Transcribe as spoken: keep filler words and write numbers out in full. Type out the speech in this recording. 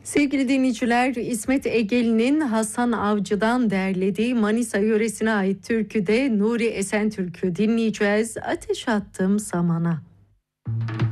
Sevgili dinleyiciler, İsmet Ege'nin Hasan Avcı'dan derlediği Manisa yöresine ait türküde Nuri Esentürk'ü dinleyeceğiz. Ateş attım samana.